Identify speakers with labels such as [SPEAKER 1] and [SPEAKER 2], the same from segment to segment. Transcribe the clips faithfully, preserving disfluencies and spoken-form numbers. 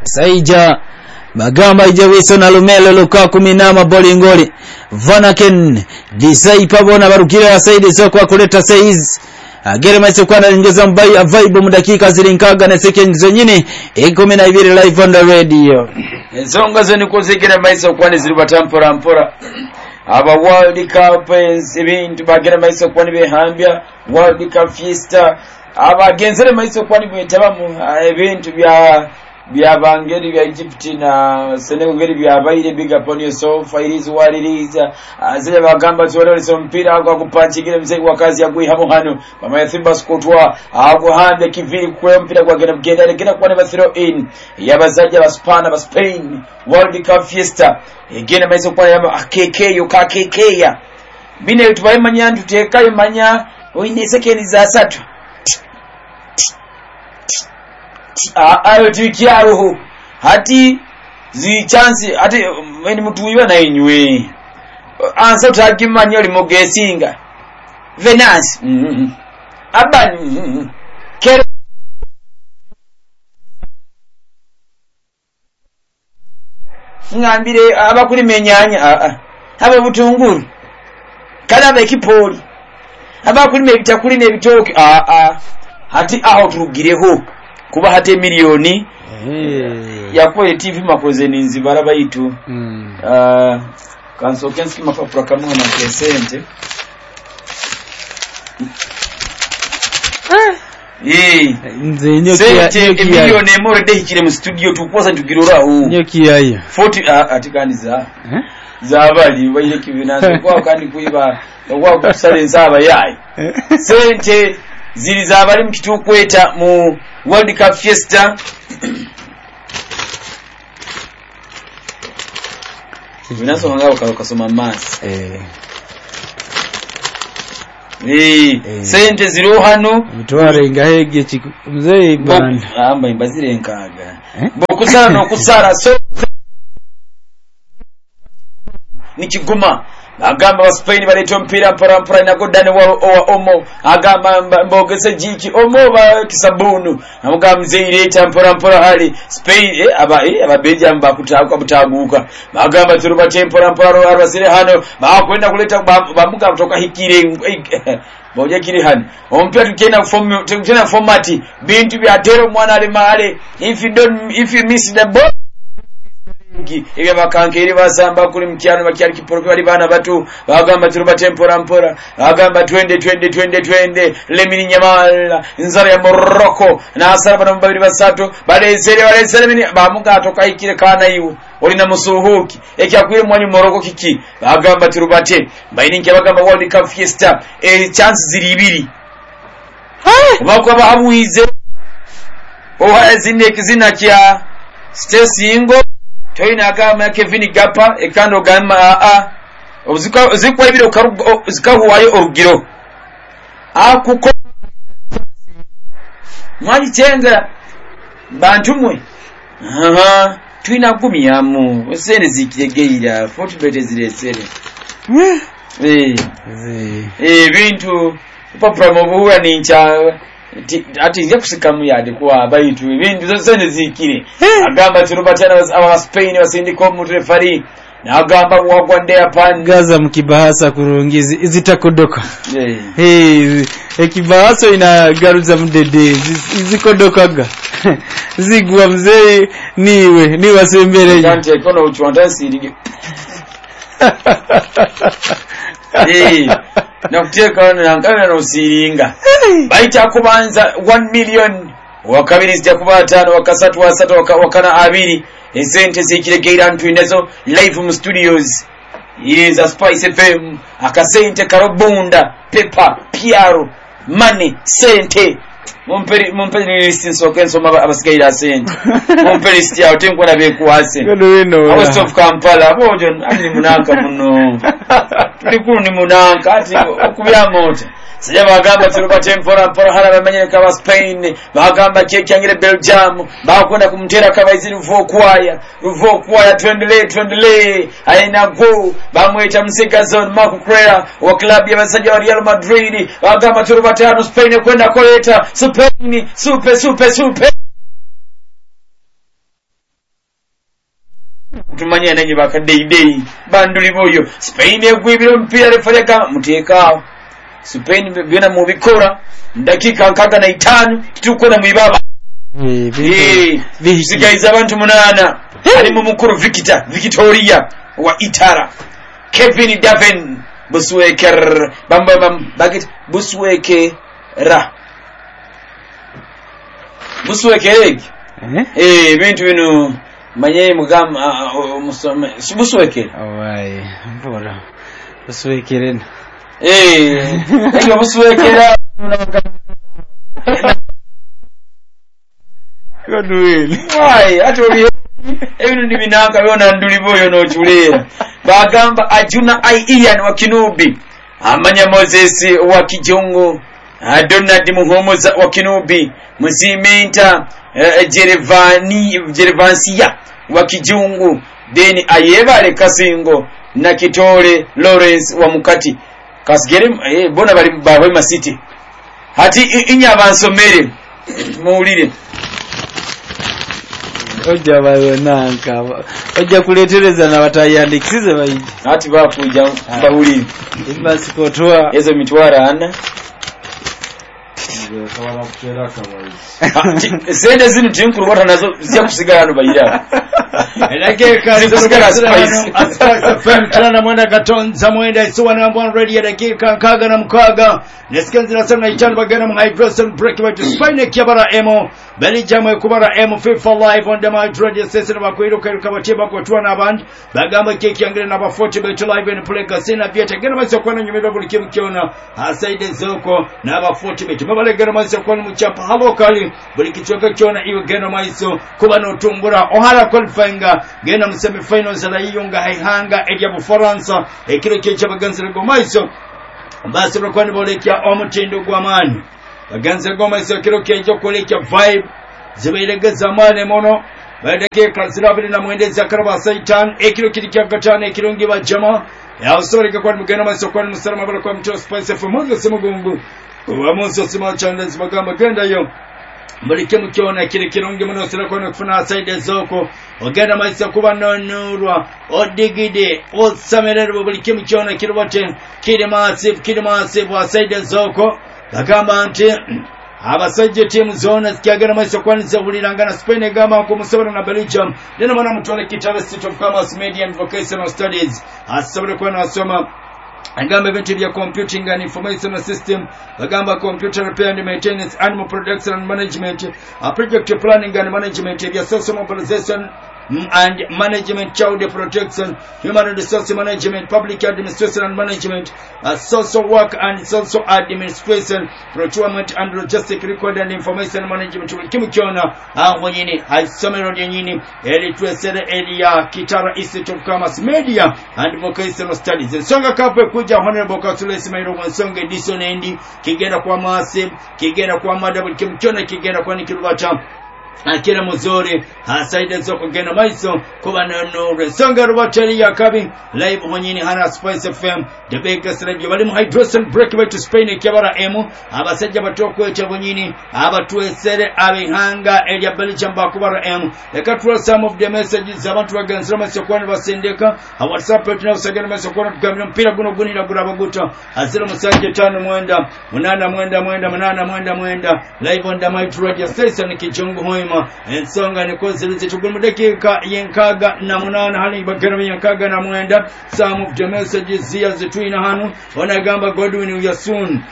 [SPEAKER 1] Saija bagamba ije Wilson Alumelo Lukaku Minama Bolingoli Vanaken Disai pabona barukira ya Saidi soko kuleta Saiz agere maise kwa ngeza mbai vibe mu dakika zirinkaga na seconds zenyine kumi na ibiri live on the radio
[SPEAKER 2] enzonga zo nikozekera maise kwa ziri batampora mpora aba World Cup ibintu bagera maise kwa nibehambya World Cup fiesta abagenzere maise kwa nibetaba mu ibintu bya bya bangeri bya Egypt na Senegal ngeri bya bayire big upon yourself it is what it is azile bagamba tuwele so mpira kwa kupanchikira mzee wa kazi ya kuihamo hano mama ya Simba skotwa aguhande kivili kwa mpira kwa gena mgenda gena kwa never throw in yabazaje ba Spain ba Spain World Cup fiesta gena maiso kwa ya akekeyo kakekeya bine tubaye manyandu tekayo manya oine sekeni za satu ayo tikiaruhu hati zi chance hati weni mtu wiwa na inywe ansa utagimanya oli mogesinga Venance mm -hmm. Abani mm -hmm. Kero ngambire abakuri menyanya a a haba butunguru kana bekipoli abakuri mebitakuri ne bitoke a a hati aho turugireho kuba hate milioni hey. Yakwe T V makoze ninzi barabayitu mm. uh, kanso kenski mapapura kamwe na presente ah eh
[SPEAKER 1] nze nyoki ya
[SPEAKER 2] milioni more de hikire mu studio tukoza ntugirora hu
[SPEAKER 1] nyoki yayo
[SPEAKER 2] arobaini uh, atikani za eh? Za bali bayire kibinazo kwa kandi kuiba kwa kusale nzaba yayi sente ziri zabali mkitukweta mu World Cup fiesta Vinaso ngao kasoma mass eh eh sente ziro hano
[SPEAKER 1] mutware ngahege chiku mzee bana
[SPEAKER 2] amba imbazire nkaga bokusara no kusara so nikiguma agamba wa Spain baleto mpira mpora mpora inagodane wa omo agamba mbogese jiki omo ba kisabunu amugamba mzeireta mpora mpora hali Spain eh aba eh aba Belgium bakutaka butaguka agamba turuba tempora mpora arwasire hano bakwenda kuleta bamuka kutoka hikire moja kiri hano ompia tukena form tukena format bintu bya tero mwana ali male if you don't if you miss the ball Ibe bakankeri basamba kuri mkyano bakyari kiporopi bali bana batu bagamba turuba tempora mpora bagamba twende twende twende twende lemini nyamala nzara ya Morocco na asara bana mbabiri basatu bale zere bale zere mini bamuka atoka ikire kana iwo oli na musuhuki ekyakwire mwani Morocco kiki bagamba turubate bayini nke bagamba World Cup fiesta e chance ziri ibiri bakwa bahabuize oha zine kizina kya Stesingo Toina kama Kevin Gapa ekano gama a a zikwa ibiro zikahuwayo orugiro akuko mwali tenga bantumwe aha twina gumi yamu esene zikiregeira forty bete ziresere eh eh bintu popra mobuwa nincha ati nje kusikamu yade kwa bayitu ibintu zose zikire agamba turubatana aba Spain basindiko mu referee na agamba wagwande yapani
[SPEAKER 1] gaza mkibahasa kurungizi izitakodoka eh hey, ekibahasa inagaruza mdede izikodokaga zigwa mzee niwe ni wasembere
[SPEAKER 2] kante kono uchwanda sirige eh na kuteka na ngana na usiringa baita kubanza one million wakabiri zija kuba tano wakasatu wasatu wakana abiri esente zikiregeira ntu indezo live mu studios is a Spice F M akasente karobunda pepa piaro money sente Mumperi mumperi listen so kenso maba abasigaira sente mumperi stia utenko na beku hase awo stop Kampala bojo ani munanka muno tulikuru ni munanka ati okubya moto sija bagamba turuba tempora mpora hala bamenye kaba Spain bagamba chekyangire Belgium bakwenda kumtera kaba izili ruvo kwaya ruvo kwaya tuendelee tuendelee aina go bamweta msika zone Marco Correa wa club ya wasaja wa Real Madrid bagamba turuba tano Spain kwenda koleta Spain super super super tumanya nanyi bakaddeidei banduli boyo Spain egwibira mpira refaleka muteekaawo Spain byona mu bikora dakika nkaga na itano tutukona mu ibaba eh bisigayiza abantu munana ali mu mukuru Victor Victoria wa Itara Kevin Daven Busweker bamba bam bagit Busweke ra Busweke eh bintu bino manye mugam musome Busweke
[SPEAKER 1] awai mbora Buswekeren
[SPEAKER 2] eh ayo Buswekera
[SPEAKER 1] Godwin
[SPEAKER 2] why atoli ebintu ndibinanga byona nduli boyo no chulera bagamba Ajuna ai Ian wa Kinubi amanya Moses wa Kijongo Donald Muhomoza wa Kinubi Muzimenta uh, Jerevani Jerevansia wa Kijungu then Ayebale Kasingo na Kitole Lawrence wa Mukati Kasgere eh, bona bali Bahwema City hati inya bansomere muulire
[SPEAKER 1] Oja bayo nanka oja kuletereza na batayandikize bayiji
[SPEAKER 2] hati bafuja bahulire
[SPEAKER 1] basi kotwa
[SPEAKER 2] ezo mitwara ana
[SPEAKER 3] kawala kutera kabayizi
[SPEAKER 2] sende zinu tinkuru wata nazo zya kusigala hano bayira
[SPEAKER 3] elake kazi kusigala spice asaka fm tana mwenda katonza mwenda isuwa na mbwan ready ya dakika nkaga na mkaga nesikenzi na sana itanu bagana mga hydrogen breakaway to spine kiabara emo beli jamwe kubara emo FIFA live on the my radio station bakwiro kairuka batiba kwa tuwa na band bagamba keki angire na ba forty betu live and play kasina vieta gana masa kwa na nyumedo buliki mkiona hasaide zoko na ba forty betu mabale gana masa kwa mchapa halo kali buliki choka kiona iwe gana maiso kuba no tumbura ohara qualifyinga gana msemi finals la yunga haihanga edia bu Faransa ekiro kecha baganza go maiso basi bakwani bolekia omutindo gwamani baganza go maiso ekiro kecha kolekia vibe zibeirege zamane mono badeke kasirabiri na mwendeza karaba saitan ekiro kirikia gatane ekiro ngiba jama ya usoreka kwa mugana maiso kwa musalama bala kwa mcho spice for mozo simugungu wa mozo sima chanda zibagamba genda yo Mulike mukiona kiri kirungi muno sira kono kufuna side zoko ogenda maisa kuba nonurwa odigide osamerero bulike mukiona kiri bate kiri massive kiri massive wa side zoko bagamba nti abasajja team zone zikagera maisa kwaniza buliranga na Spain gama ko musabara na Belgium dena mana mutwale kitale Institute of Commerce Media and Vocational Studies asabare kwa nasoma Agamba event vya computing and information system, agamba computer repair and maintenance, animal production and management, a project planning and management, vya social mobilization and management, child protection, human resource management, public administration and management, uh, social work and social administration, procurement and logistic record and information management. Kimukiona aho nyini haisomero nyini eli tuesere elia Kitara Institute of Commerce Media and Vocational Studies. Songa kape kuja honorable Kasule Simairo Monsonga edition endi kigenda kwa massive kigenda kwa madabu kimukiona kigenda kwa nikirubacha akira muzuri hasaide zoko gena maiso kuba no songa rubateri yakabi live honyini hana Spice F M the biggest radio bali mu hydrogen breakaway to Spain kyabara emu abasajja batoko echa bonyini abatwesere abihanga elia Belgium bakubara emu ekatwa some of the messages abantu baganzira masokwana basendeka WhatsApp page na usagana masokwana tugamira mpira guno gunira gurabaguta azira musanje tano mwenda munana mwenda mwenda munana mwenda mwenda live on the my radio station kijungu hoima ensonga ne kozilize tugulu dakika yenkaga na munana hali bagara yenkaga na mwenda some of the messages zia zitwina hanu wanagamba Godwin we are soon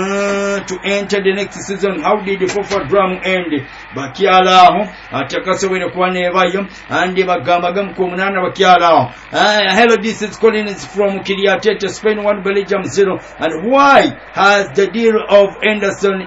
[SPEAKER 3] uh, to enter the next season. How did the fourth drum end bakyalaho atakasowere kwane bayo andi bagamba gamko munana bakyalaho. uh, hello, this is Collins from Kiriatete, Spain one Belgium zero. And why has the deal of Anderson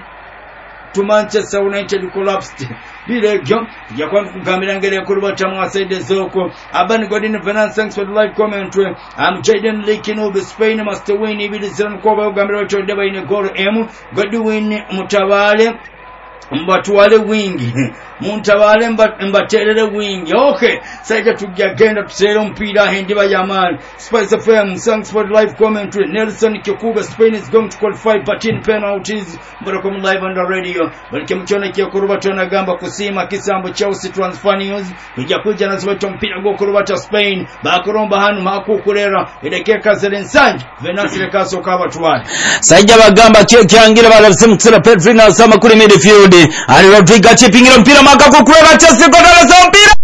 [SPEAKER 3] to Manchester United collapsed? Bile gyo yakwa kugambira ngere kurubata mu aside zoko abani Godin Finance. Thanks for the live commentary. I'm Jaden Lekino of Spain must win ibili zero kwa kugambira wacho deba ine goal M Godwin Mutabale mbatwale wingi muntabale mbaterere wingi. Okay, saija tujja genda tusere omupiira hendiba yaman. Spice F M, Songs for Live commentary. Nelson Kikuba, Spain is going to qualify thirteen penalties. Mbarakom live on the radio. Balike mchona kia kurubata na gamba kusima kisambo Chelsea transfer news. Kuja kuja na ziweto mpira go kurubata Spain. Bakuromba hanu maku kurera. Idekeka zelensanji. Venasi lekaso kaba tuwani.
[SPEAKER 1] Saija bagamba kyangira balabise kusera Pedri na sama kuri midfield. Ali Rodrigo chipingira mpira maka kukurera Chelsea kotala sa mpira.